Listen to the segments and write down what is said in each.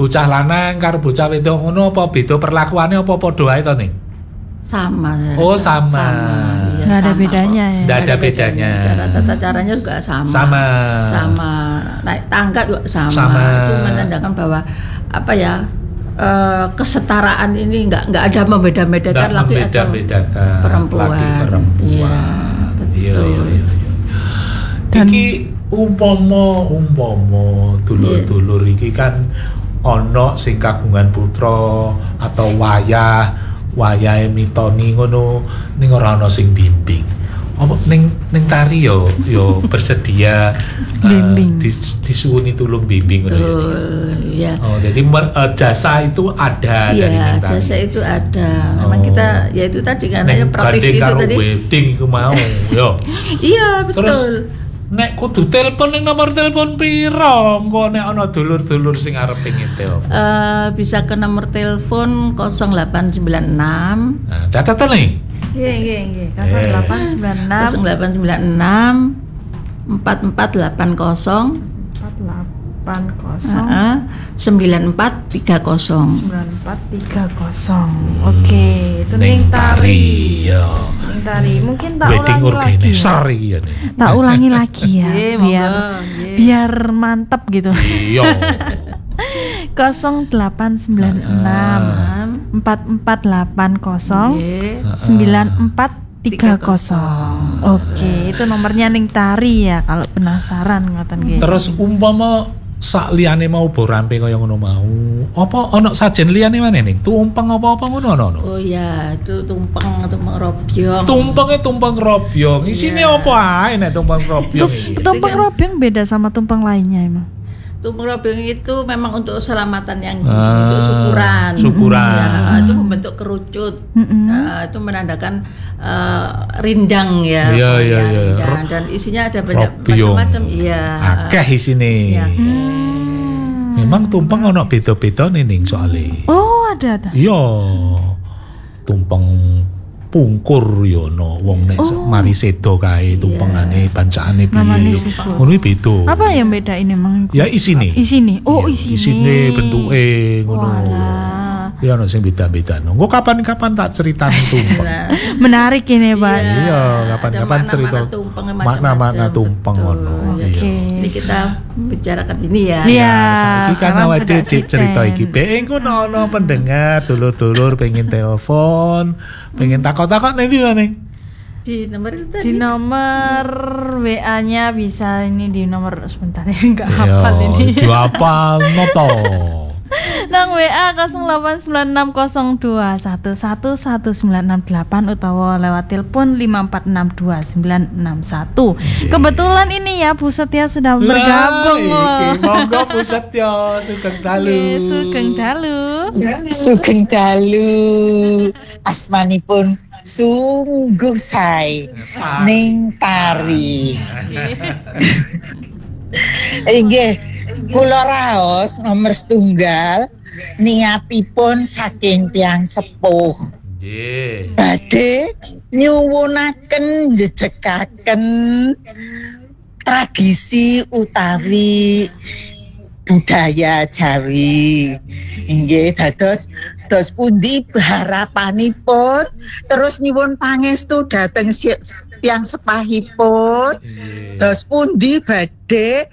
bocah lanang karo bocah wedok ngono apa beda perlakuane apa padha ae to ning? Sama. Oh, sama. Iya, Nggak ada bedanya ya. Nggak ada bedanya. Tata caranya juga sama. Sama. Naik tangga juga sama. Sama. Itu menandakan bahwa apa ya? Kesetaraan ini nggak ada membeda-bedakan laki atau perempuan. Iya, betul. Iya. Iki umpama dulur-dulur iki kan ana sing kagungan putra atau wayahe mitoni ngono ning ora ana sing bimbing. Apa ning tari yo bersedia disuwuni tulung bimbing ngono ya. Oh, jadi jasa itu ada dari ning tari. Jasa itu ada. Memang kita ya itu tadi kan hanya praktisi itu tadi. Wedding iku mau yo. Iya, betul. Terus nek kudu telepon ning nomor telepon piro? Engko nek ana dulur-dulur sing arep pengin telepon. Bisa ke nomor telepon 0896. Nah, catet nih. Nggih. 0896 0896 4480 9430. Oke, itu ning tari. Ya. Ning tari. Mungkin tak Wedding ulangi lagi. ya nih. Tak ulangi lagi ya, biar mantap gitu. Iya. 0896 4480 9430. Oke, itu nomornya ning tari ya kalau penasaran ngoten nggih. Terus umpama sak liyane mau borampe kaya ngono mau, apa ana sajen liyane maneh ning? Tumpeng apa-apa ngono ana? Oh ya, itu tumpeng robyong. Tumpeng robyong. Isine apa ae nek tumpeng robyong iki? Tumpeng robyong beda sama tumpeng lainnya emang. Tumpeng robyong itu memang untuk keselamatan yang untuk syukuran. Ya, itu membentuk kerucut. Itu menandakan rindang ya. Iya. Dan isinya ada banyak macam-macam. Iya. Akeh isine. Memang tumpeng ana beda-beda ning soalé. Oh, ada. Iya. Tumpeng pungkur yo no wong nek mari sedo kae tumpengane bancane piye. Ngono beda. Apa yang beda ini emang? Ya isine. Oh, isine. Isine bentuke ngono. Ya ono sing beda-beda. Engko kapan-kapan tak critani tumpeng. Menarik ini, Pak. Iya, kapan-kapan cerita makna-makna tumpeng ngono. Ini kita bicarakan ini ya. Iya. Saiki kan awake cerita iki. Engko ono pendengar dulur-dulur pengen telepon, pengen takut-takut nanti nih. Di nomor itu tadi. Di nomor WA-nya bisa ini di nomor sebentar ya enggak hafal ini. Dihafal noto. Nang WA 089602111968 utawa lewat telepon 5462961. Kebetulan ini ya Bu Setia sudah bergabung loh. Monggo Bu Setia, sugeng dalu. Sugeng dalu. Asmanipun sungguh sae ning tari. Inggih, kula raos nomor setunggal niatipun saking tiyang sepuh. Nggih. Badhe nyuwunaken njejekaken tradisi utawi budaya Jawi. Inggih dados pundi harapanipun terus nyuwun pangestu dhateng tiyang sepahipun. Dos pundi badhe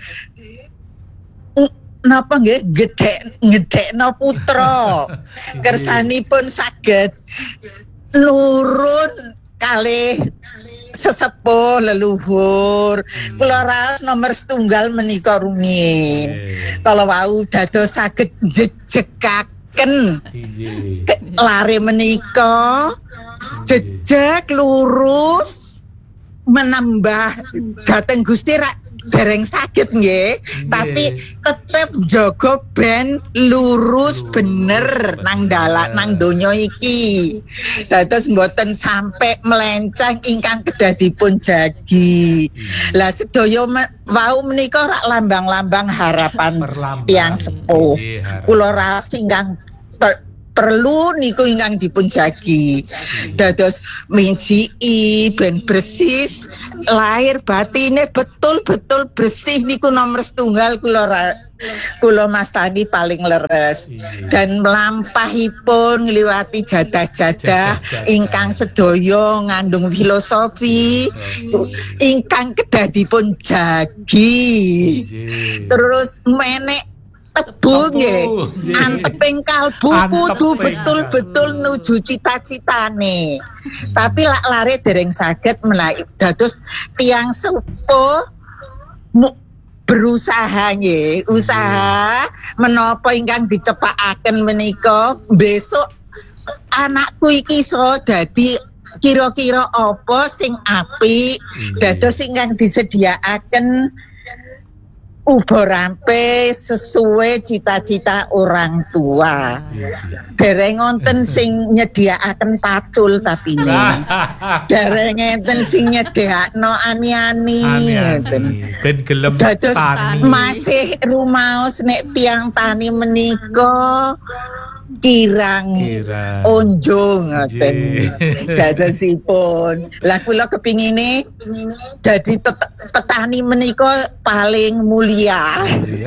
napa nggih ngedhekno putra kersanipun saged nurun kalih sesepuh leluhur. Kula raos nomor setunggal menika rumiyin. Kalau wau dados saged jejekaken lare menika jejak lurus menambah dhateng Gusti dereng saged nggih, tapi tetep jaga ben lurus bener nang nang donya iki. Dados mboten sampai melenceng ingkang kedah dipun jagi. Lah sedaya wau menika rak lambang-lambang harapan tiyang sepuh. Kula raos ingkang perlu niku ingkang dipun jagi. Dados minjiki ben bersih lahir batine betul-betul bersih niku nomor setunggal kula kula mastani paling leres dan melampahipun ngliwati jadah-jadah ingkang sedaya ngandung filosofi ingkang kedadipun jagi terus menek tebu nggih anteping kalbu kudu betul-betul nuju cita-citane tapi lak lare dereng saged menawi dados tiyang sepuh berusaha nggih, usaha menapa ingkang dicepakaken menika besok anakku iki iso dadi kira-kira apa sing apik dados ingkang disediakaken ubo rampe sesuai cita-cita orang tua. Dereng wonten sing nyediakaken pacul tapi dereng enten sing nyediakno ani-ani. Ben gelem tani. Masih rumaos nek tiang tani menika kirang onjong ngoten dadosipun lah kula kepingine dadi petani menika paling mulia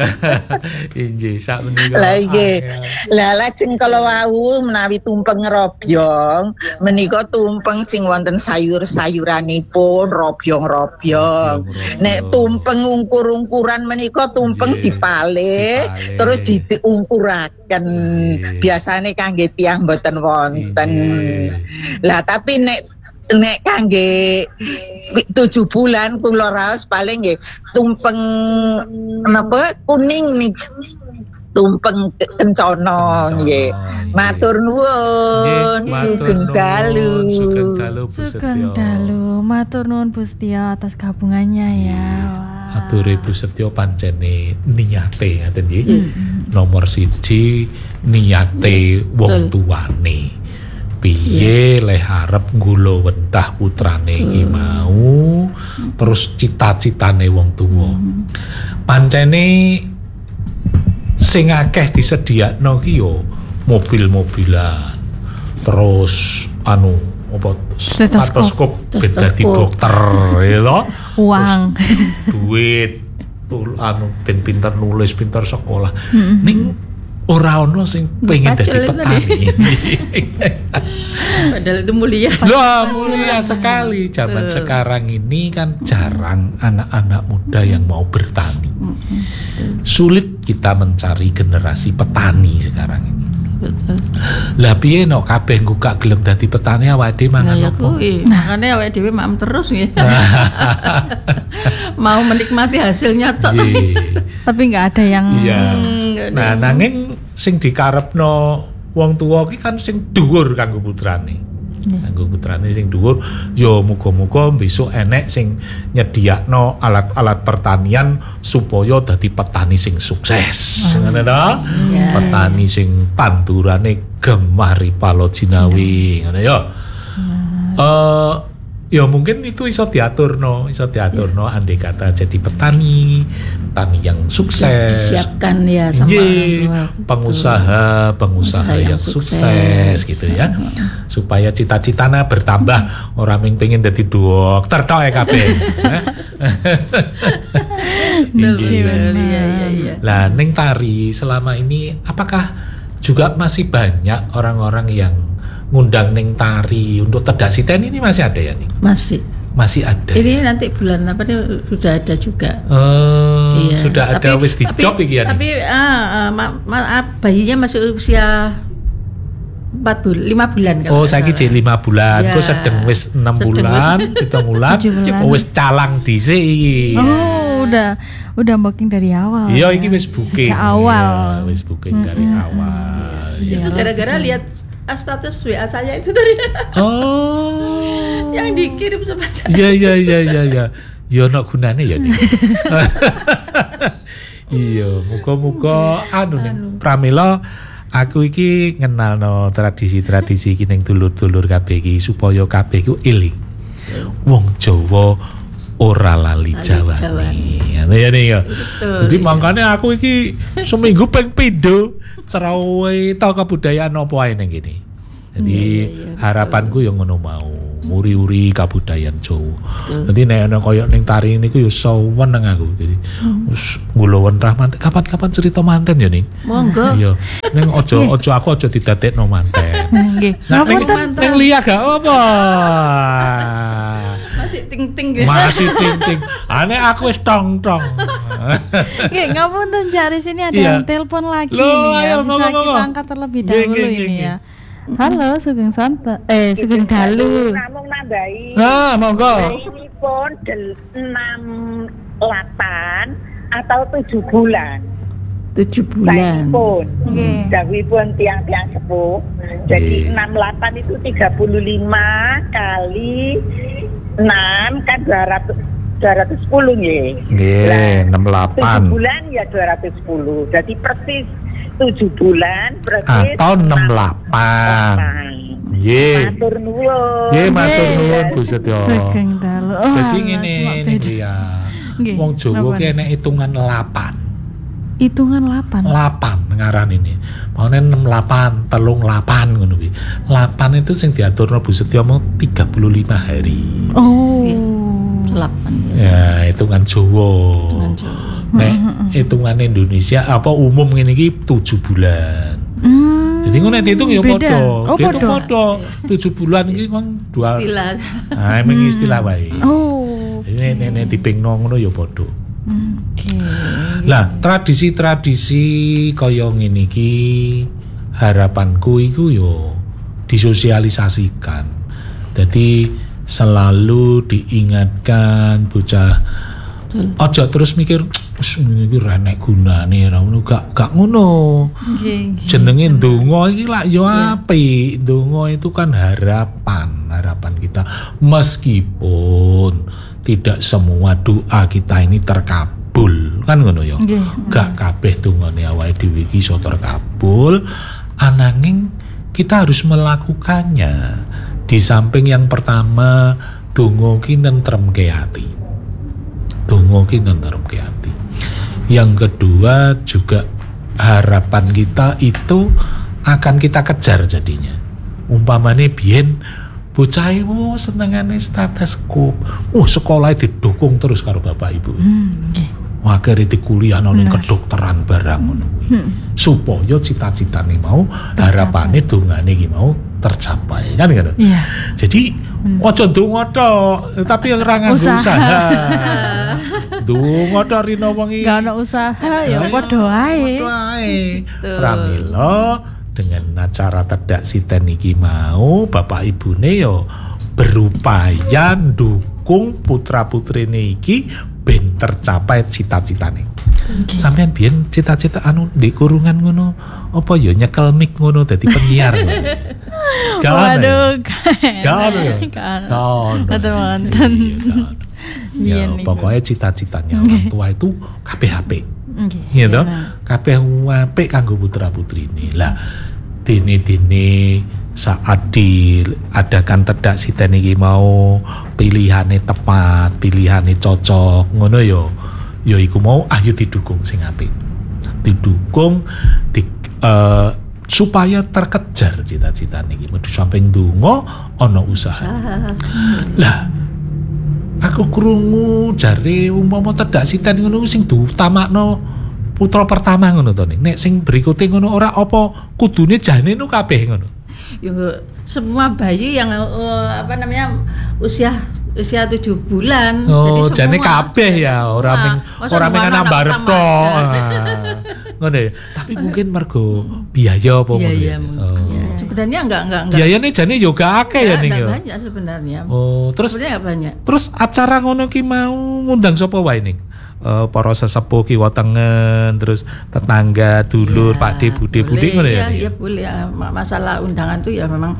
inggih sak menika lah nggih lah lajeng kala wau menawi tumpeng robyong menika tumpeng sing wonten sayur-sayuranipun robyong-robyong nek tumpeng ungkur-ungkuran menika tumpeng dipalih terus diungkuraken biasane kangge tiyang mboten wonten. Lah tapi nek kangge 7 bulan kula raos paling nggih tumpeng napa kuning nih tumpeng kencana nggih. Matur nuwun sugeng dalu. Sugeng dalu. Matur nuwun Bu Setyo atas gabungannya ya. Ature Bu Setyo pancene niate ngaten nggih. Nomor 1 niate wong tuane. Piye le arep nggulo wentah putrane iki mau terus cita-citane wong tuwa. Pancene sing akeh disediakno ki yo mobil-mobilan. Terus stetoskop dadi dokter ya uang duit ben pinter nulis pinter sekolah ning ora ono sing pengen dadi petani. Padahal itu mulia. Loh, mulia sekali. Zaman sekarang ini kan jarang anak-anak muda yang mau bertani. Sulit kita mencari generasi petani sekarang ini. Betul. Lah piye no kabeh gak gelem dadi petani awake dhewe mangan opo? Makane awake dhewe maem terus nggih. Mau menikmati hasilnya tok. Tapi enggak ada yang Nah, nanging sing dikarepno wong tuwa ki kan sing dhuwur kanggo putrane. Kanggo putrane sing dhuwur ya muga-muga besok enek sing nyediakno alat-alat pertanian supaya dadi petani sing sukses. Ngono to? Petani sing panturane gemari palo jinawi, ngono ya. Ya mungkin itu iso diaturno andai kata jadi petani yang sukses. Disiapkan ya sama pengusaha yang sukses gitu ya. Supaya cita-citanya bertambah orang yang pengen jadi dokter tok kabeh. Lah ning tari selama ini apakah juga masih banyak orang-orang yang ngundang neng tari untuk Tedasiten ini masih ada ya nih? Masih ada. Ini nanti bulan apa nih sudah ada juga. Iya. Sudah ada wis dicop iki ya. Tapi bayinya masih usia 5 bulan kan. Oh, saiki jek 5 bulan. Ya. Ku sedeng wis 6 bulan, 7 bulan. Wis calang dhisik iki. Oh, udah booking dari awal. Iya, iki wis booking. Sejak awal. Ya, wis booking dari awal. Itu gara-gara lihat status WA saya itu tadi. Oh. Yang dikirim sama saya. Iya. Ya ono gunane ya nih. Iya, muga-muga pramila aku iki ngenalno tradisi-tradisi iki ning dulur-dulur kabeh iki supaya kabeh iku eling. Wong Jawa ora lali Jawane. Ngene ya nih ya. Jadi makane aku iki seminggu ping pindho cerawuhe ta kebudayaan apa ae ning kene. Jadi harapanku yang ngono mau uri-uri kabudayan Jawa. Dadi nek ana koyo ning tari niku ya sowan nang aku. Jadi wis ngulon rahmat kapan-kapan cerita manten ya ning. Monggo. Iya. Ning aja aku aja didadekno manten. Nggih. Nah, ning liya gak apa. Masih ting-ting gitu. Masih ting-ting. Ane aku wis tong-tong. Nggih, ngapunten cari sini ada Iya. yang telepon lagi Loh, nih ya. ayo, Bisa ngomong. kita angkat terlebih Nggih, dahulu nggih, ini nggih. ya. Halo, Sugeng Sugeng Dalu. Namung nambahi. Nah, monggo. Ini pun 6-8 atau 7 bulan. 7 bulan. Pun. Nggih. Dawuhipun tiang-tiang sepuh. Jadi Nggih. 68 itu 35 kali 6 kan 210 nggih. Nggih, 68. 7 bulan ya 210. Jadi persis 7 bulan persis Atau 68. Nggih. Matur nuwun. Nggih, matur nuwun Bu Setyo. Sugeng Dalu. Oh, Jadi alah, ngene cuma niki beda. ya. Nggih, Wong Jawa napa ki nih? enek hitungan 8. Hitungan 8. 8 ngaran ini. Maune 68, 38 ngono kuwi. 8 itu sing diaturno Bu Setyo mau 35 hari. Oh. 8 Ya, hitungan Jawa. Hitungan Jawa. Nek hitungan Indonesia apa umum ngene iki 7 bulan. Jadi ngono nek dihitung ya Beda. padha. Oh, Dihitung padha. padha. 7 bulan iki mong dua. Istilah. Ah, emang istilah wae. Oh. Ini nek dipingno ngono ya padha. Oke. Lah, tradisi-tradisi kaya ngene iki harapanku iku yo disosialisasikan. Jadi selalu diingatkan bocah aja terus mikir wis iki ra nek gunane ra ngono gak ngono. Nggih. Jenenge ndonga iki lak yo apik. Ndonga itu kan harapan kita meskipun tidak semua doa kita ini terkabul kan ngono ya. Nggih. Gak kabeh dongane awake dhewe iki iso terkabul, ananging kita harus melakukannya. Di samping yang pertama donga ki nentremke ati. Donga ki nentremke ati. Yang kedua juga harapan kita itu akan kita kejar jadinya. Umpamane biyen bocah iku senengane stetoskop. Sekolah didukung terus karo bapak ibu. Nggih. Akhirnya di kuliah ning kedokteran barang ngono kuwi. Supaya cita-citane mau harapane dongane iki mau tercapai kan ngono. Iya. Jadi aja ndonga tok, tapi ora nganggo Usaha. usaha. Ndonga tok rino wengi. Gak ono usaha ya padha wae. Padha ae. Pramila dengan acara tedak siten iki mau bapak ibune yo berupaya ndukung putra-putrine iki ben tercapai cita-citane. Sampeyan biyen cita-cita anu di kurungan ngono apa ya nyekel mic ngono dadi penyiar ngono. Gak ono. Waduh, Gak ono ya? Gak Gak ono. Betul wonten. Ya Biyen niku. pokoknya cita-citanya orang tua itu kabeh apik. Nggih. Gitu. Kabeh apik kanggo putra-putrine. Lah dene-dene saat diadakan tedak siten iki mau pilihane tepat, pilihane cocok, ngono ya iku mau ayo didukung sing apik. Didukung supaya terkejar cita-citane iki. Metu samping donga ana usaha. Lah aku krungu jare umpama tedak siten ngono sing diutamakno putra pertama ngono to ning. Nek sing berikute ngono ora apa kudune jane nu kabeh ngono. Ya semua bayi yang usia 7 bulan. Oh, Jadi jane semua, kabeh ya, semua. ora ming Masa ora ming nambah anak anak barep utama tok. aja. Ngono ya. Tapi mungkin mergo biaya apa ngono. Iya, ya? mungkin. Ya. Sebenarnya enggak. Biayane jane yo gak akeh ya ning Enggak ya. banyak sebenarnya. Oh, terus Sebenarnya enggak banyak. terus acara ngono ki mau ngundang sapa wae ning? Para sesepuh kiwa tengen, terus tetangga, dulur, Ya, pakde, bude ngono ya. Iya, boleh ya. Masalah undangan tuh ya memang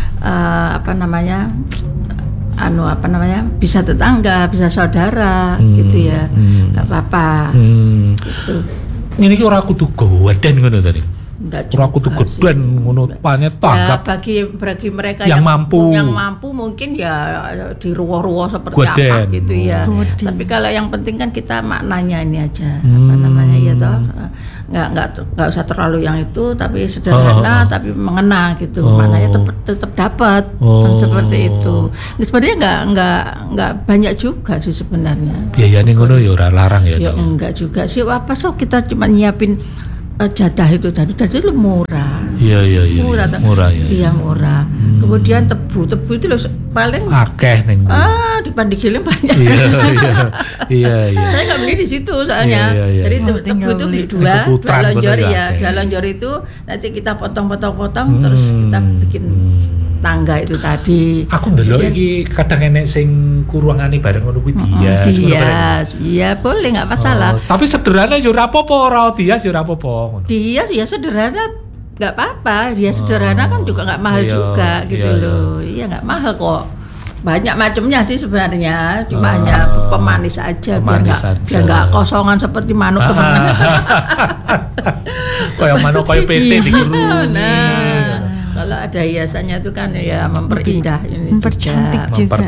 bisa tetangga, bisa saudara gitu ya. Enggak apa-apa. Gitu. Ini ki ora kudu goden ngono tadi. Enggak Ora kudu juga sih. goden ngono panye Ya, tanggap. bagi mereka Yang mampu. mungkin ya di ruwo-ruwo seperti Goden. apa gitu ya. Goden. Tapi kalau yang penting kan kita maknanya ini aja apa namanya ya toh. Nggak usah terlalu yang itu, tapi sederhana tapi mengena gitu. Maknanya tetap dapat kan seperti itu. Sebenarnya nggak banyak juga sih sebenarnya. Biayanya ngono ya ora larang ya. Ya enggak juga sih. Apa kita cuma nyiapin jadah itu tadi itu murah. Iya. Murah ya. Iya murah. Kemudian tebu itu loh paling akeh ning. Di Pandigile banyak. Iya. Saya nggak beli di situ soalnya. Iya. Jadi tebu itu beli dua lonjor ya. Dua lonjor itu nanti kita potong terus kita bikin tangga itu tadi. Aku ndelok iki kadang enek sing kurangane bareng ngono kuwi dias. Iya, boleh enggak masalah. Tapi sederhana yo ora apa-apa, ora dias yo ora apa-apa ngono. Dias ya sederhana enggak apa-apa. Dia sederhana kan juga enggak mahal juga gitu loh. Iya enggak mahal kok. Banyak macamnya sih sebenarnya, cuma hanya pemanis aja biar enggak kosongan seperti manuk teman-teman. Kayak manuk kayak PT dikeruk. Kalau ada hiasannya itu kan ya memperindah ini mempercantik juga.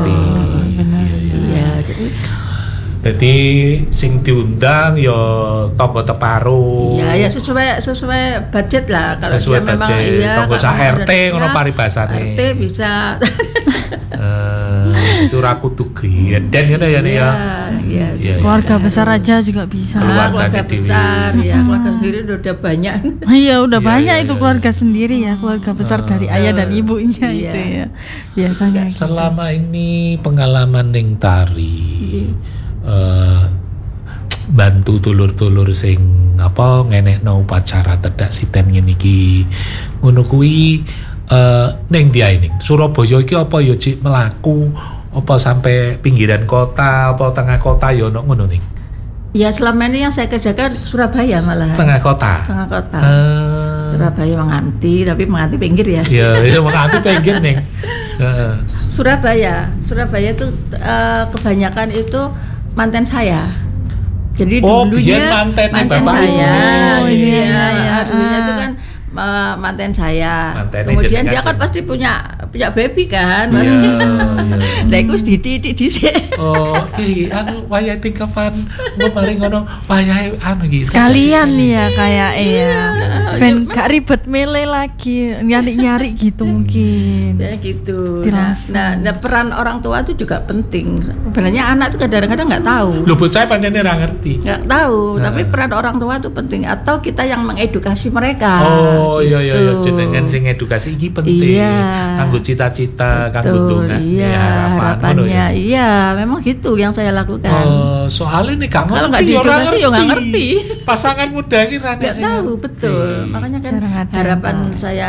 Iya. Jadi sing diundang ya tangga teparo. Iya, ya sesuai budget lah. Kalau sesuai dia memang iya tangga sak RT ngono paribasane. RT bisa. Itu ra kudu geden ngono ya nih ya. Iya. Keluarga besar aja juga bisa. Keluarga besar ya, keluarga sendiri udah banyak. Iya, udah banyak itu keluarga sendiri ya, keluarga besar dari ayah dan ibunya itu ya. Biasanya. Selama ini pengalaman ning tari. Bantu tulur-tulur sing ngenekno upacara tedak siten ngene iki ngono kuwi ning dia ini Surabaya iki apa ya Cik melaku apa sampai pinggiran kota apa tengah kota ya ngono ning ya selama ini yang saya kerjakan Surabaya malah tengah kota Surabaya menganti pinggir ya iya menganti pinggir ning Surabaya itu kebanyakan itu manten saya. Jadi dulunya manten saya. Dulunya itu kan manten saya. Kemudian dia kan pasti punya baby kan. Lah iku wis dididik dhisik. Oh, iki wayahe tingkafan paring ngono wayahe iki. Sekalian ya kayak ben gak ribet mele lagi, nyari gitu mungkin. Ya gitu. Nah, peran orang tua itu juga penting. Sebenarnya anak itu kadang-kadang nggak tahu. Lho bocah pancene ora ngerti. Nggak tahu, tapi peran orang tua itu penting atau kita yang mengedukasi mereka. Oh iya jenengan sing edukasi iki penting. Kanggo cita-cita, kanggo donga, harapannya. Iya, memang gitu yang saya lakukan. Soalnya nih kalau nggak diedukasi ya nggak ngerti. Pasangan muda ini nggak tahu betul. Makanya kan harapan saya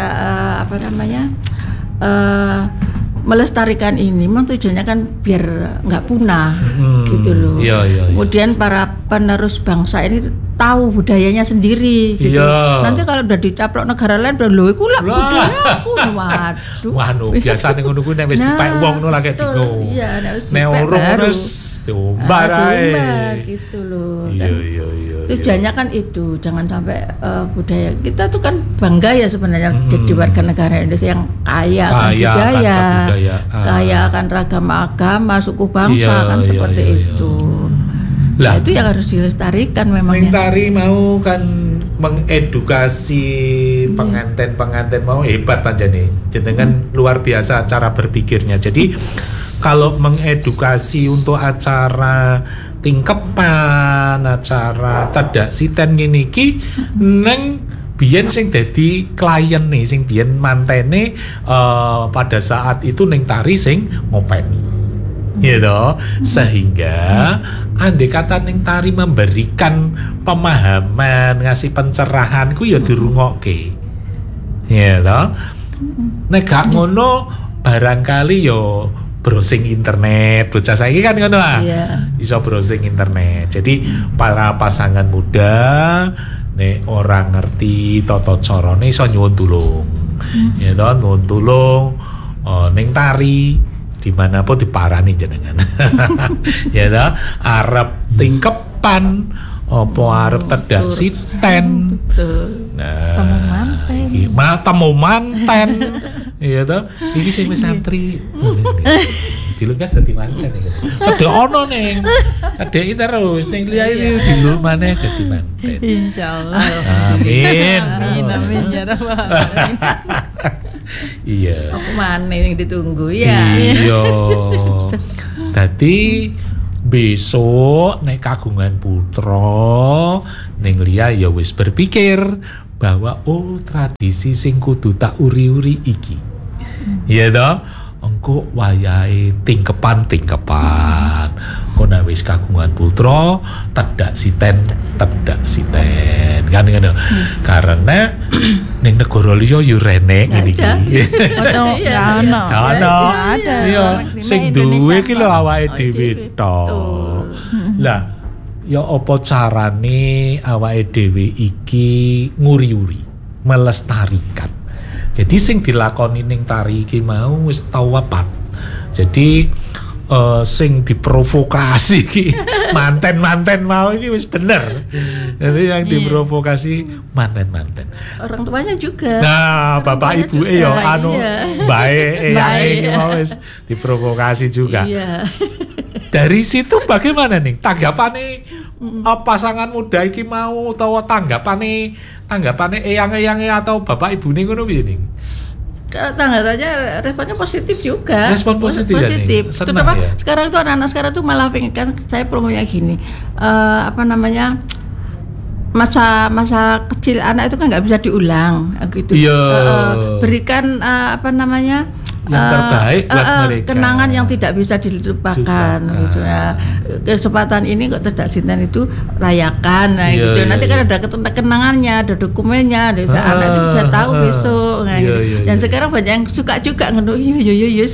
melestarikan ini memang tujuannya kan biar nggak punah gitu loh. Iya. Kemudian para penerus bangsa ini tahu budayanya sendiri gitu. Nanti kalau udah dicaplok negara lain udah lho iku lah budayaku. Waduh. Biasane ngono kuwi nek wis dipek wong ngono lagi bingung. Iya, nek urung terus diumbar ae. Gitu loh. Iya. Tujuannya kan itu, jangan sampai budaya kita tuh kan bangga ya sebenarnya di warga negara Indonesia yang kaya akan budaya, kaya akan ragam agama, suku bangsa kan seperti itu. Lah itu yang harus dilestarikan memang. Tari mau kan mengedukasi pengantin mau hebat panjane. Jenengan luar biasa cara berpikirnya. Jadi kalau mengedukasi untuk acara tingkepan, acara tedak siten ngene iki neng biyen sing dadi klien nih, sing biyen mantene pada saat itu neng tari sing ngopeni. Gitu, sehingga andai kata neng tari memberikan pemahaman, ngasih pencerahan ku ya dirungokke. Gitu. Nek gak ngono barangkali yo browsing internet, bocah saiki kan ngono iso browsing internet. Jadi para pasangan muda nek ora ngerti tata carane iso nyuwun tulung. Ya to, nyuwun tulung ning tari dimanapun diparani jenengan. Ya to, arep tingkepan apa arep tedak siten. Betul. Nah, temu manten. Iya toh, iki sing wis santri. Dilukas dadi manten iki. Padha ono ning. Kadeki terus ning liya iki diluk maneh dadi manten. Insyaallah. Amin. Amin ya rabbal alamin. Iya. Aku maneh yang ditunggu ya. Iya. Dadi besok nek kagungan putra ning liya ya wis berpikir bahwa tradisi sing kudu tak uri-uri iki. Iya toh? Engko wayahe tingkepan. Kok nek wis kagungan putra, tedak siten. Kan ngono. Karena ning negara liya yo renek ngene iki. Ada. Iya, sing duwe iki lho awake dhewe tok. Lah ya apa carane awake dhewe iki nguri-uri, melestarikan. Jadi sing dilakoni ning tari iki mau wis tawapat. Jadi sing diprovokasi iki manten-manten mau iki wis bener. Jadi yang diprovokasi manten-manten. Orang tuanya juga. Nah, bapak ibu ya baik iki mau wis diprovokasi juga. Iya. Dari situ bagaimana nih tanggapannya pasangan muda iki mau utawa tanggapane eyang-eyange atau bapak ibu nih ngono piye nih? Tanggapannya responnya positif juga. Respon positif. Terutama sekarang itu anak-anak sekarang tuh malah pengen, kan saya promonya gini. Masa kecil anak itu kan nggak bisa diulang gitu. Berikan yang terbaik buat mereka. Kenangan yang tidak bisa dilupakan gitu ya. Kesempatan ini kok tidak sinten itu rayakan gitu. Nanti kan ada kenangannya, ada dokumennya, ada anak itu bisa tahu besok gitu. Dan sekarang banyak yang suka juga ngono. Iya.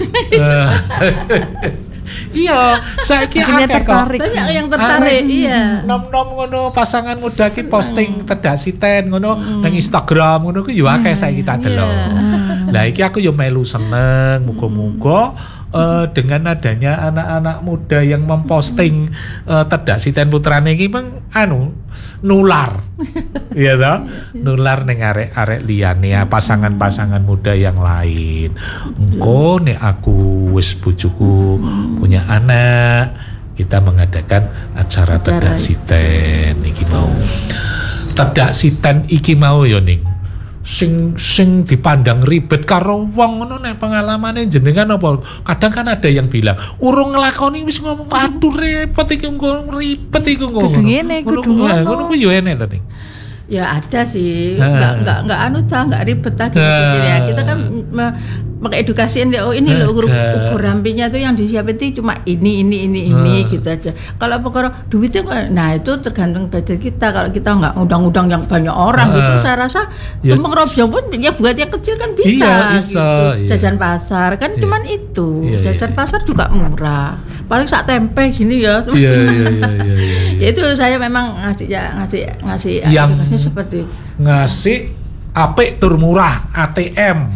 Iya, saiki akeh kok. Banyak yang tertarik, iya. Nom-nom ngono pasangan muda ki posting tedak siten ngono nang Instagram ngono ku yo akeh saiki tak delok. Lah iki aku yo melu seneng, muga-muga dengan adanya anak-anak muda yang memposting tedak siten putrane iki nular. Iya toh? Nular ning arek-arek liyane pasangan-pasangan muda yang lain. Engko nek aku wis bojoku punya anak, kita mengadakan acara tedak siten iki mau. Tedak siten iki mau yo ning sing dipandang ribet karo wong ngono nek pengalamane jenengan apa? Kadang kan ada yang bilang, urung nglakoni wis ngomong aduh repot iki ribet iku ngono. Ngono ku yo enek to ning. Ya ada sih, nggak ribet lagi gitu ya. Kita kan mengedukasiin dia, ini loh ukur rampinya tuh yang disiapin itu cuma ini gitu aja. Kalau pokoknya duitnya, nah itu tergantung budget kita. Kalau kita nggak undang-undang yang banyak orang gitu, saya rasa tumpeng robyong pun ya buat yang kecil kan bisa gitu. Jajan pasar kan cuman itu, jajan pasar juga murah. Paling sak tempe gini ya. Ya itu saya memang ngasih edukasinya seperti ngasih apik tur murah ATM.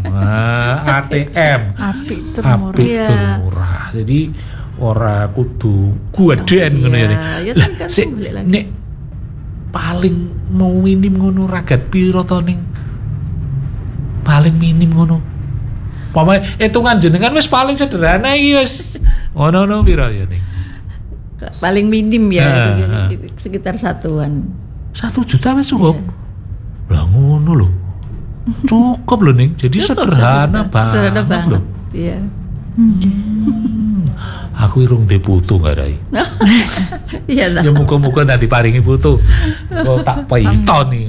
Apik tur murah. Jadi ora kudu gueden ngono ya. Nek paling mau minim ngono ragat piro to ning? Paling minim ngono. Pamae hitungan jenengan wis paling sederhana iki wis ngono piro ya ning? Paling minim ya sekitar 1-an. 1 juta wis cukup. Lah ngono lho. Cukup lho ning. Jadi sederhana banget lho. Iya. Aku irung de putu ngarai. Iya lah. Ya muga-muga nanti paringi putu. Kok tak paiton nih.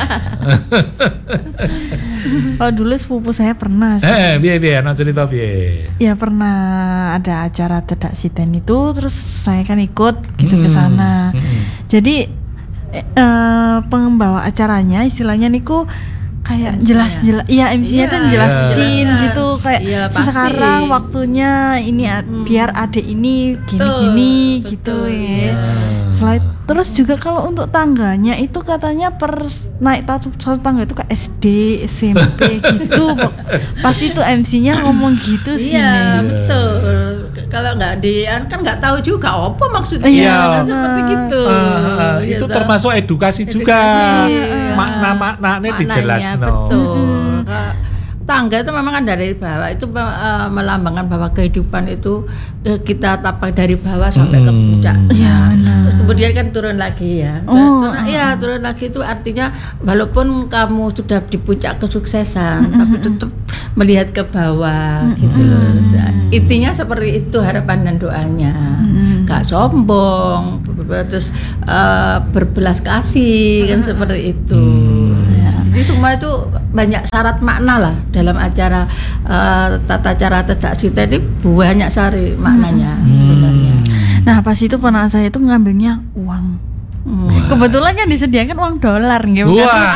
Kalau dulu sepupu saya pernah sih. Piye ana cerita piye? Ya pernah ada acara tedak siten itu, terus saya kan ikut gitu ke sana. Jadi pembawa acaranya istilahnya niku kayak jelas, iya MC-nya tuh jelasin gitu kayak sekarang waktunya ini biar adik ini gini-gini gitu ya. Selain terus juga kalau untuk tangganya itu katanya per naik satu tangga itu ke SD, SMP gitu. Pasti itu MC-nya ngomong gitu sih. Iya, betul. Kalau nggak kan nggak tahu juga apa maksudnya. Seperti gitu. Itu termasuk edukasi juga. Makna-maknanya dijelaskan. Betul. tangga itu memang kan dari bawah, itu melambangkan bahwa kehidupan itu kita tapak dari bawah sampai ke puncak. Ya, terus kemudian kan turun lagi ya. Turun lagi itu artinya walaupun kamu sudah di puncak kesuksesan, tapi tetap melihat ke bawah gitu. Intinya seperti itu harapan dan doanya. Gak sombong, terus berbelas kasih kan seperti itu. Jadi semua itu banyak syarat makna lah dalam acara tata cara Tejak Sita ini, banyak sari maknanya sebenarnya. Nah pas itu ponakan saya itu mengambilnya uang. Kebetulan kan disediakan uang dolar gitu. Wah,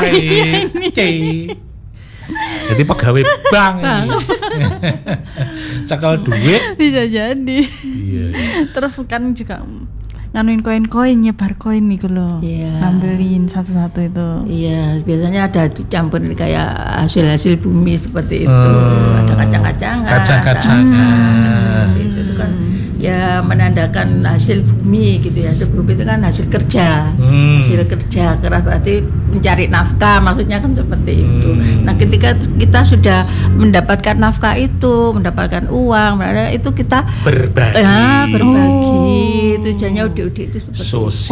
jadi pegawai bank ini. Cakal duit bisa jadi. Iya. Terus kan juga nganuin koin-koin, nyebar koin nih loh. Iya. Ngambilin satu-satu itu. Iya, biasanya ada dicampur kayak hasil-hasil bumi seperti itu. Ada kacang-kacangan. Kacang-kacangan. Itu kan ya menandakan hasil bumi gitu ya. Hasil bumi itu kan hasil kerja. Hasil kerja keras, berarti mencari nafkah, maksudnya kan seperti itu. Nah, ketika kita sudah mendapatkan nafkah itu, mendapatkan uang, itu kita berbagi. Tujuannya udik-udik itu seperti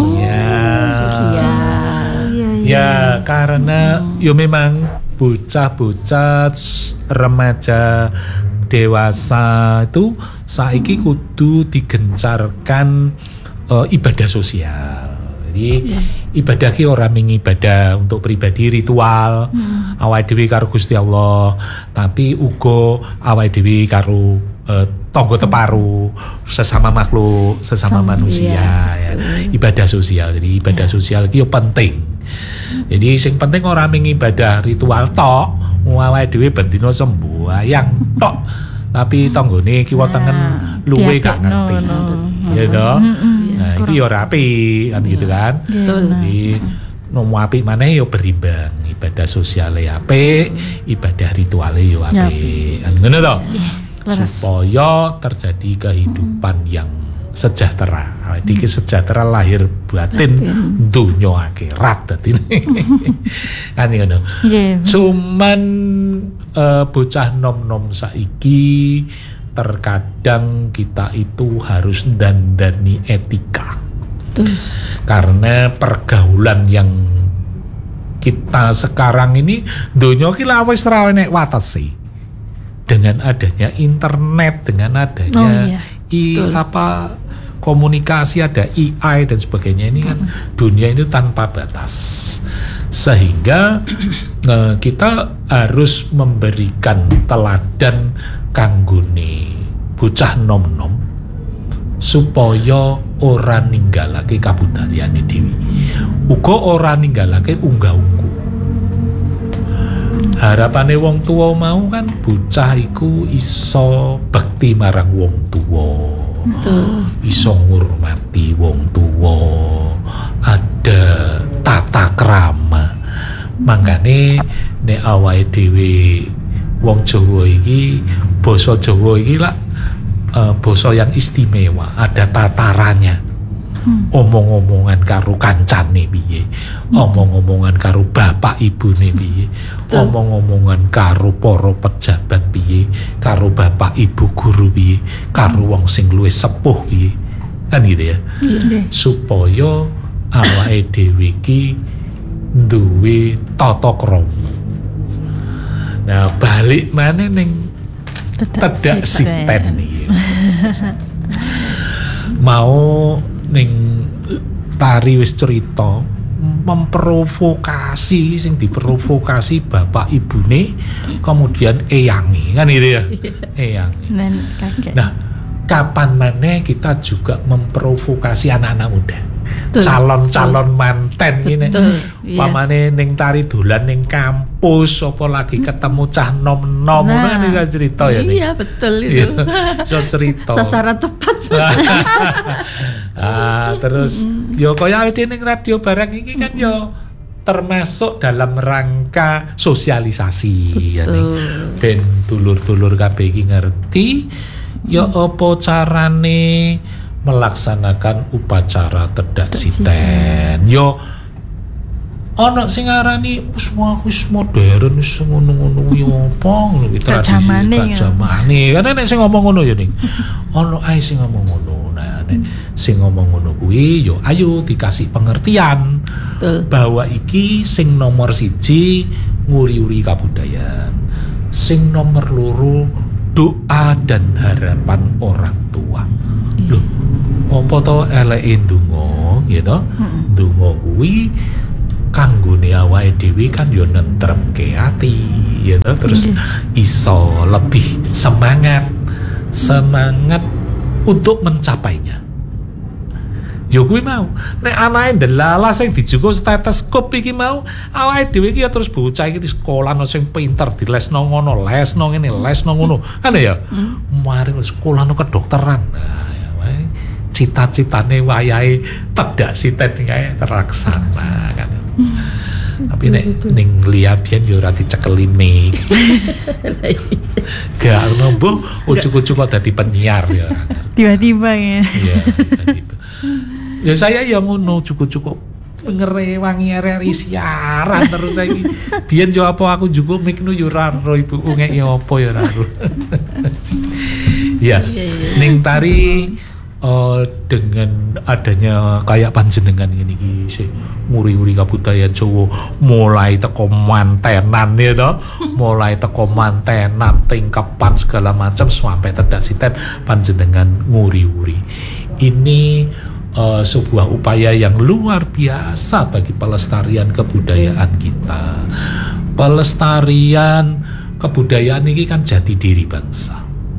sosial. Ya, karena yo memang bocah-bocah, remaja, dewasa itu saiki kudu digencarkan ibadah sosial. Jadi ibadah ki ora mung ibadah untuk pribadi ritual awake dhewe karo Gusti Allah, tapi uga awake dhewe karo tangga teparu, sesama makhluk, sesama manusia ya. Ibadah sosial. Jadi ibadah sosial ki yo penting. Jadi sing penting ora mung ibadah ritual tok, awake dhewe ben dina semboyang tok. Tapi tanggane kiwa tengen luwe gak ngerti. Ya toh. Nah, iki yo rapi kan gitu kan. Jadi nomo apik maneh yo berimbang. Ibadah sosiale apik, ibadah rituale yo apik. Kan ngono to. Supaya terjadi kehidupan yang sejahtera. Jadi sejahtera lahir batin, dunya akhirat dadi. Kan ngono. Cuman bocah nom-nom saiki terkadang kita itu harus dandani etika. Karena pergaulan yang kita sekarang ini donya ki la wis ra enek watese. Dengan adanya internet, dengan adanya komunikasi, ada AI dan sebagainya, ini kan dunia itu tanpa batas. Sehingga kita harus memberikan teladan kanggone bocah nom-nom supaya ora ninggalake kabudayane dhewe, uga ora ninggalake unggah-ungguh. Harapane wong tua mau kan bocah iku iso bekti marang wong tua, iso ngurmati wong tua, ada tata krama. Mangkane nek awake dhewe wong Jawa iki, basa Jawa iki lak basa yang istimewa, ada tatarannya. Omong-omongan karo kancane piye, omong-omongan karo bapak ibune piye, omong-omongan karo para pejabat piye, karo bapak ibu guru piye, karo wong sing luwih sepuh piye. Kan gitu ya. Supaya awake dhewe iki duwe tata krama. Nah, balik maneh ning Tejak Sita iki. Mau ning tari wis cerita memprovokasi, sing diprovokasi bapak ibune, kemudian eyangi, kan gitu ya. Eyangi. Nah, kapan maneh kita juga memprovokasi anak-anak muda, calon-calon manten ini. Pamane ning tari dolan ning kampus, apa lagi ketemu cah nom-nom, ngono kan cerita ya. Iya, betul itu. So cerita. Sasaran tepat. Terus yo kaya awake ning radio barang iki kan yo termasuk dalam rangka sosialisasi ya nih. Ben dulur-dulur kabeh iki ngerti ya apa carane melaksanakan upacara Tejak Siten. Yo ana sing ngarani wis modern wis ngono-ngono kuwi apa ngono kuwi tradisi jamane kan nek sing ngomong ngono ya ning ana ae sing ngomong ngono nah nek sing ngomong ngono kuwi yo ayo dikasih pengertian bahwa iki sing nomor 1 nguri-uri kabudayaan sing nomor 2 doa dan harapan orang tua lho apa to eleke ndonga gitu ndonga kuwi kanggone awake dhewe kan yo nentremke ati ya terus iso lebih semangat untuk mencapainya. Yo kuwi mau nek anake ndelala sing dijugo stetoskop iki mau awake dhewe iki ya terus bocah iki di sekolah no sing pinter dilesno ngono lesno ngene lesno ngono kan ya mari sekolah no kedokteran nah ya wae cita-citane wayahe tedak siten kae terlaksana kan. Tapi nek ning lihat biyen yo ora dicekeli mic. Gak ngombo ucuk-ucuk kok dadi penyiar ya. Tiba-tiba ya. Iya, tiba-tiba. Ya saya yang ngono cukup ngerewangi RRI siaran terus saiki. Biyen yo apa aku juga mic nu yo ora ro ibu ngeki apa ya ora ro. Ya, ning tari dengan adanya kayak panjenengan ini iki nguri-nguri kabudayaan Jawa mulai teko mantenan ya toh mulai teko mantenan tingkepan segala macam sampai tedak siten panjenengan nguri-nguri ini sebuah upaya yang luar biasa bagi pelestarian kebudayaan kita. Pelestarian kebudayaan ini kan jati diri bangsa.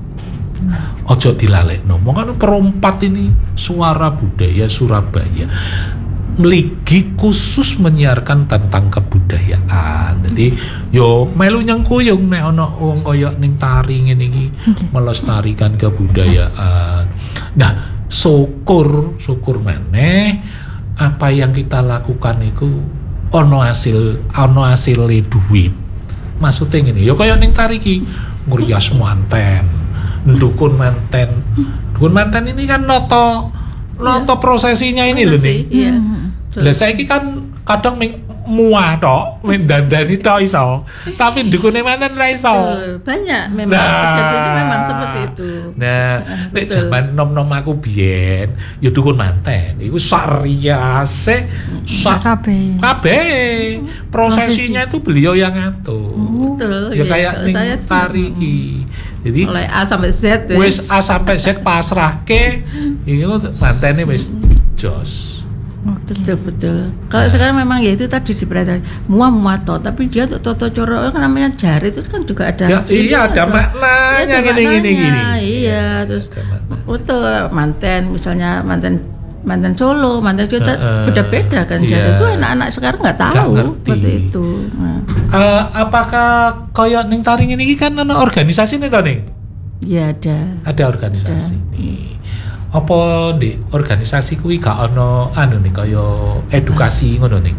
Ojo dilalekno. Monggo perompat ini Suara Budaya Surabaya mligi khusus menyiarkan tentang kebudayaan. Jadi yo melu nyengkuyung nek ana wong kaya ning tari ngene iki melestarikan kebudayaan. Nah, syukur maneh apa yang kita lakukan itu ono hasil duit. Maksudnya ngene, ya kaya ning tari iki ngrias manten. Dukun manten ini kan noto prosesinya ini lho nih. Iya. Lah saiki kan kadang muah tok, dandani tok iso. Tapi dukune manten ra iso. Banyak memang kejadian memang seperti itu. Nah, nek jaman nom-nom aku biyen ya dukun manten. Iku sak riase sak kabeh. Prosesinya itu beliau yang ngatur. Betul. Ya kayak ning tari iki. Jadi mulai A sampai Z wis A sampai Z pasrahke iki mantene wis jos. Betul. Kalau sekarang memang ya itu tadi diperhatikan muat-muat tapi dia untuk toto coro kan namanya jari itu kan juga ada. Ya, iya ada maknanya gini. Iya, terus betul manten misalnya manten Solo, manten Jawa beda-beda kan jari itu anak-anak sekarang nggak tahu seperti itu. Nah. Apakah koyo ning tari ngene iki kan ana organisasi nih to ning? Iya ada organisasi nih. Apa di organisasi kuwi gak ana anu nih kaya edukasi ngono nih.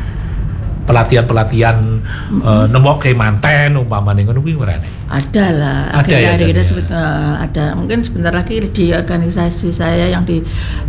Pelatihan nemokke manten umpamane ngono kuwi ora nih. Ada lah. Ada ya. Ada. Mungkin sebentar lagi di organisasi saya yang di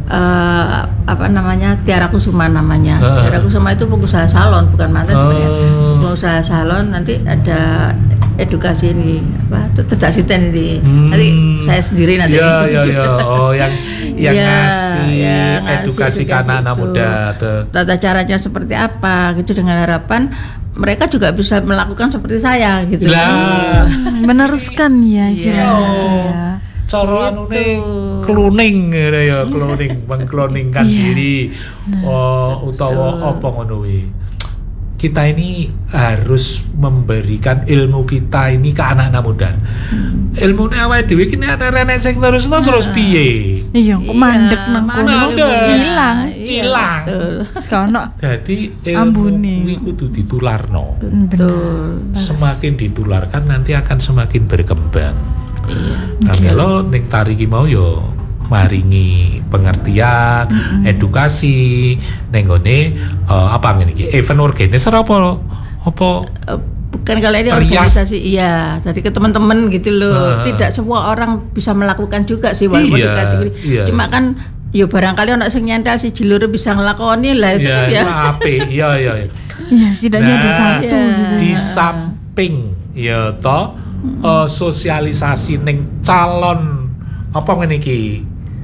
Tiara Kusuma namanya. Tiara Kusuma itu pengusaha salon bukan manten sebenarnya. Pengusaha salon nanti ada edukasi ini tedak siten ini. Nanti saya sendiri nanti. Iya. Oh yang ngasih edukasi ke anak-anak muda. Tata caranya seperti apa gitu dengan harapan mereka juga bisa melakukan seperti saya gitu. Meneruskan ya istilahnya ya. Cara anune cloning ya, mengkloningkan diri. Utawa apa ngono kuwi. Kita ini harus memberikan ilmu kita ini ke anak-anak muda. Ilmu ini awake dhewe iki nek ana sing terusno terus piye? Iya, kok mandek nang kono ilang. Sekono. Dadi ilmu kuwi kudu ditularno. Betul. Semakin ditularkan nanti akan semakin berkembang. Iya. Kamelo ning tari iki mau yo maringi pengertian, edukasi ning gone apa ngene iki event organizer apa bukan kalau ini organisasi iya jadi ke teman-teman gitu loh tidak semua orang bisa melakukan juga sih walaupun dikasih cuma kan Ya barangkali ana sing nyentel siji loro bisa nglakoni lah itu ya. Apik. Iya. Ya, setidaknya ada satu gitu. Di samping ya toh sosialisasi ning calon apa ngene iki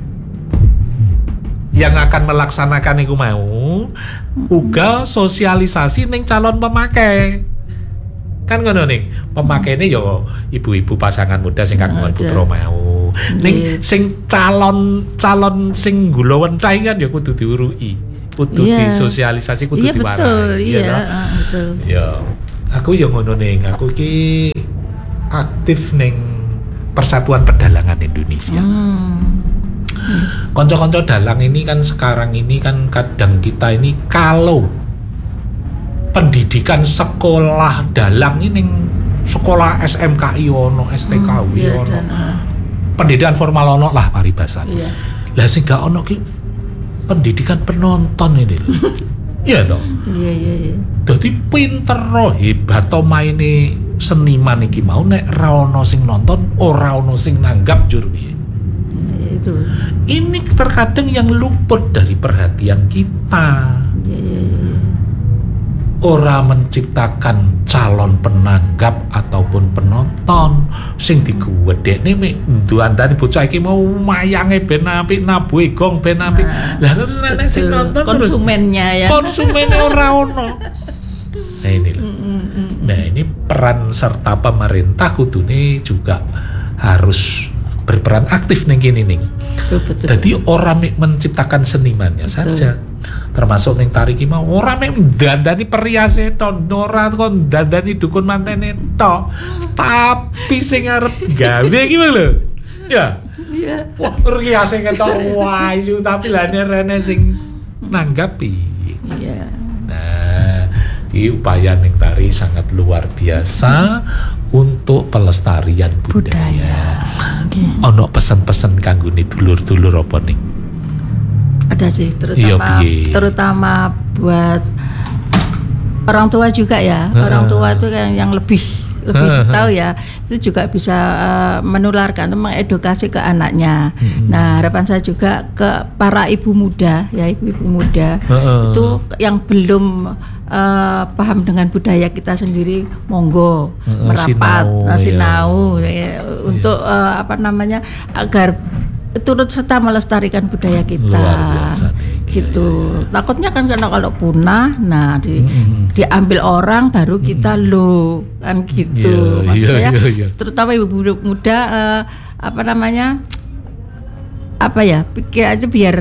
yang akan melaksanakan iku mau uga sosialisasi ning calon pemakai. Kan ngono ning, pemakainya ya ibu-ibu pasangan muda sing kagungan putra mau. Ning sing calon sing gula wenthah kan ya kudu diuruki, kudu disosialisasi, kudu diwarai. Betul. Ya, aku ya ngono ning, aku iki aktif ning Persatuan Pedalangan Indonesia. Konco-konco dalang ini kan sekarang ini kan kadang kita ini kalau pendidikan sekolah dalang ini sekolah SMKI ono, STKW ono, pendidikan formal ono lah paribasan. Lah sing gak ono ki pendidikan penonton ini lho. Iya toh? Iya. Dadi pinter hebat to maine seniman iki mau nek ra ono sing nonton, ora ono sing nanggap jur piye. Itu. Ini terkadang yang luput dari perhatian kita. Ora menciptakan calon penanggap ataupun penonton sing digedhekne mek nduandani bocah iki mau mayange ben apik, nabuhe gong ben apik. Lah nek sing nonton konsumennya ya. Konsumennya ora ono. Nah ini loh. Nah ini peran serta pemerintah kudune juga harus berperan aktif ning kene ning. Betul. Jadi orang menciptakan senimannya saja. Termasuk ning tari ki mau ora mek dandani periase tok, ora kon dandani dukun mantene tok. Tapi sing arep gawe iki lho. Ya. Iya. Wah, riase ketok wayu tapi lane rene sing nanggapi. Iya. Nah, di upaya ning tari sangat luar biasa untuk pelestarian budaya. Ono pesan-pesan kanggo dulur-dulur apa nih? Ada sih, terutama buat orang tua juga ya. Orang tua itu yang lebih tahu ya, itu juga bisa menularkan, mengedukasi ke anaknya. Nah, harapan saya juga ke para ibu muda ya, ibu-ibu muda itu yang belum paham dengan budaya kita sendiri, monggo merapat sinau ya, untuk agar turut serta melestarikan budaya kita. Luar biasa, gitu. Takutnya kan kalau punah, nah diambil orang baru kita kan gitu. Maksudnya terutama ibu muda pikir aja biar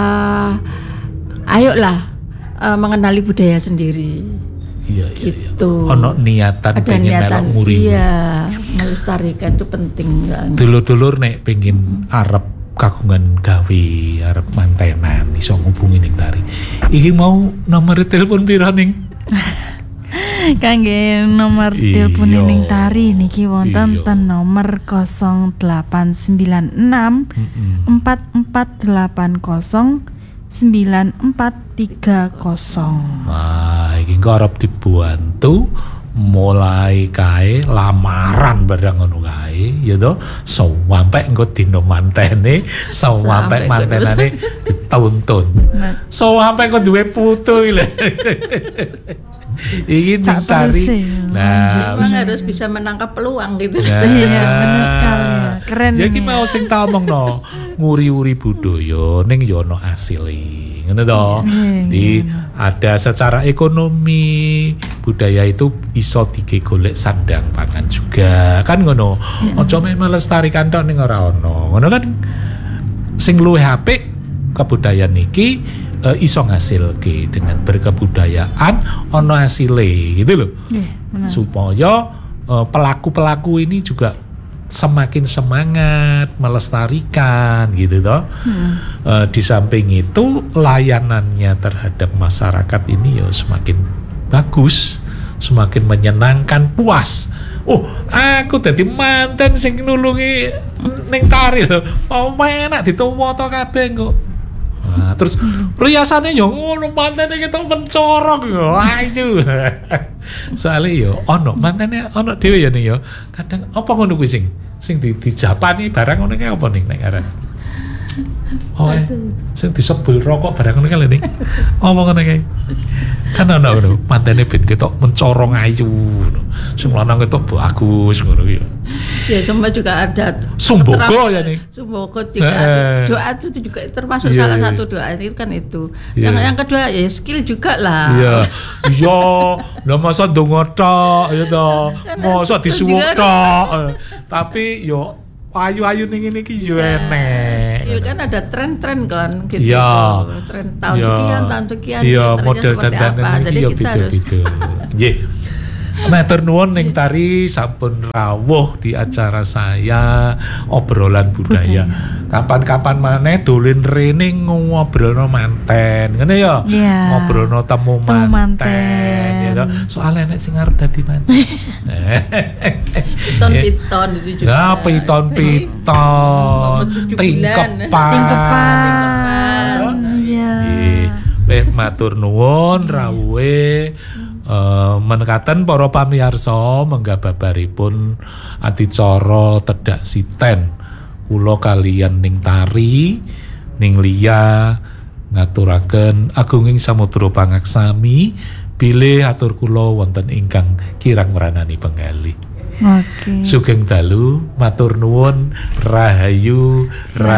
ayolah mengenali budaya sendiri. Gitu. Ono niatan pengen melok nguri. Iya, melestarikan itu penting kan. Dulur-dulur nek pengen arep kagungan gawe, arep mantenan iso ngubungi ning tari. Iki mau nomor telepon pira ning? Kangge nomor telepon ning tari niki wonten ten nomor 0896 4480 9430. Wah, iki arep dibantu mulai kae lamaran barang ngono kae ya to, sampai engko dino mantene, sampai mantenane dituntun. Sampai engko duwe putu iki lho. Iki tari. Nah, memang harus bisa menangkap peluang gitu. Iya, benar sekali. Keren. Jadi mau sing tak omongno, nguri-uri budaya ning yo ono asile. Ngono to. Di ada secara ekonomi, budaya itu iso digolek sandang pangan juga. Kan ngono. Aja mek melestarikan tok ning ora ono. Ngono kan sing luwih apik kebudayaan iki iso ngasilke dengan berkebudayaan ono hasile gitu loh. Supaya pelaku-pelaku ini juga semakin semangat melestarikan gitu toh. Di samping itu layanannya terhadap masyarakat ini ya semakin bagus, semakin menyenangkan, puas. Oh, aku dadi manten sing nulungi ning tari lho. Mau enak dituwa to kabeh kok. Nah, terus riasannya yo ngono, mantene ketok mencorong yo ayu. Soale yo ono mantene ono dhewe ya ning yo. Kadang apa ngono kuwi sing dijapani barang ngono ki apa ning nek aran? Oh, sing disebul rokok barang ngene lho ning. Omong ngene kae. Kan ana ngono, mantene ben ketok mencorong ayu ngono. Sing lanang ketok bagus ngono ki. Ya semua juga ada Sumbogo ya nih. Sumbogo juga doa itu juga termasuk salah satu doa itu kan itu. Yang kedua ya skill juga lah. Iya. Iya, lha masa ndonga tok ya to. Masa disuwuk tok. Tapi yo ayu-ayu ning ngene iki yo enek. Skill kan ada tren-tren kan gitu. Iya. Tren tahun sekian. Iya, model dandanan iki yo beda-beda. Nggih. Matur nuwun ning Tari sampun rawuh di acara saya obrolan budaya. Kapan-kapan maneh dolen rene ngobrolno manten. Ngene ya. Ngobrolno temu manten. Ya soal enek sing arep dadi manten. Piton-piton itu juga. Ya, piton-piton. Tingkepan. Iya. Nggih, matur nuwun rawuhe. Menekaten para pamirsa menggah babaripun adicara Tedhak Siten kula kaliyan ning Tari ning Lia ngaturaken agunging samudra pangaksami bilih atur kula wonten ingkang kirang meranani penggalih. Oke. Sugeng dalu matur nuwun rahayu.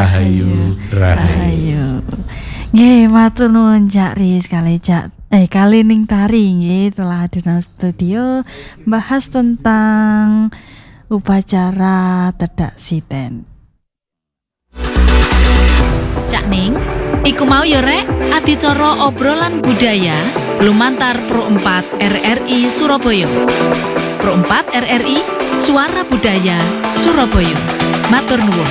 Nggih, matur nuwun Cak Riz kali ning Tari nggih telah hadir nang studio bahas tentang upacara Tedhak Siten. Cak Ning, iku mau yo rek adicara obrolan budaya lumantar Pro 4 RRI Surabaya. Pro 4 RRI Suara Budaya Surabaya. Matur nuwun.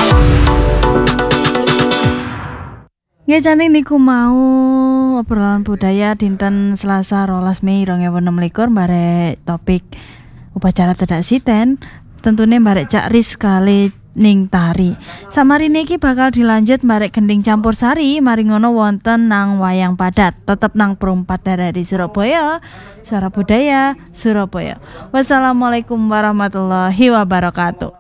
Nggih jane niku mau obrolan budaya dinten Selasa 12 Mei 2026 barek topik upacara Tedhak Siten tentunya barek Cak Riz kali ning Tari. Samarine iki bakal dilanjut barek gending campur sari mari ngono wonten nang wayang padat. Tetep nang Pro 4 RRI Surabaya. Suara Budaya Surabaya. Wassalamualaikum warahmatullahi wabarakatuh.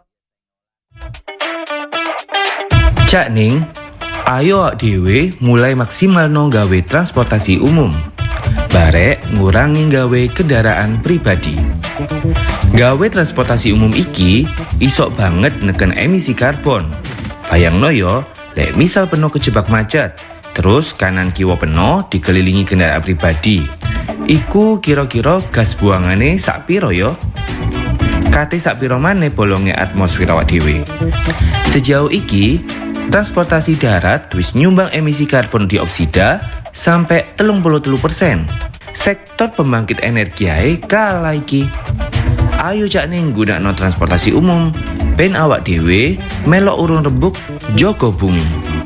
Cak Ning, ayo dhewe mulai maksimal no gawe transportasi umum. Barek ngurangi gawe kendaraan pribadi. Gawe transportasi umum iki isok banget neken emisi karbon. Bayangno yo, lek misal peno kejebak macet, terus kanan kiwa peno dikelilingi kendaraan pribadi. Iku kira-kira gas buangane sak piro yo? Kate sak piro maneh bolonge atmosfer awak dhewe. Sejauh iki transportasi darat wis nyumbang emisi karbon dioksida sampai 33%. Sektor pembangkit energi ae kalah iki. Ayo Cak Ning gunakno transportasi umum ben awak dhewe melok urun rembug jaga bumi.